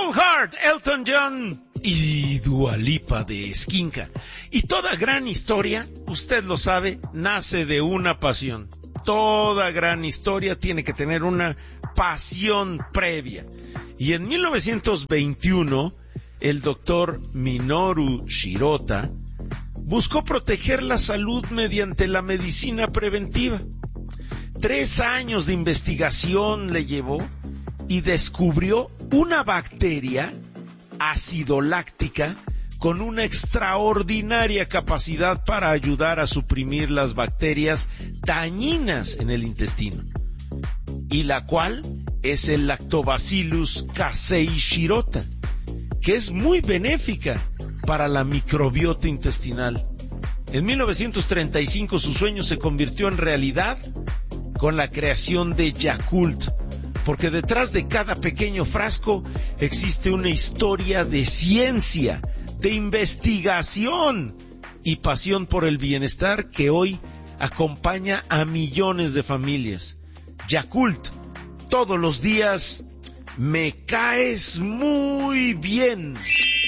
Purple Heart, Elton John y Dua Lipa de Skinka. Y toda gran historia, usted lo sabe, nace de una pasión. Toda gran historia tiene que tener una pasión previa. Y en 1921, el doctor Minoru Shirota buscó proteger la salud mediante la medicina preventiva. 3 años de investigación le llevó y descubrió una bacteria acidoláctica con una extraordinaria capacidad para ayudar a suprimir las bacterias dañinas en el intestino, y la cual es el Lactobacillus casei shirota, que es muy benéfica para la microbiota intestinal. En 1935 su sueño se convirtió en realidad con la creación de Yakult, porque detrás de cada pequeño frasco existe una historia de ciencia, de investigación y pasión por el bienestar que hoy acompaña a millones de familias. Yakult, todos los días me caes muy bien.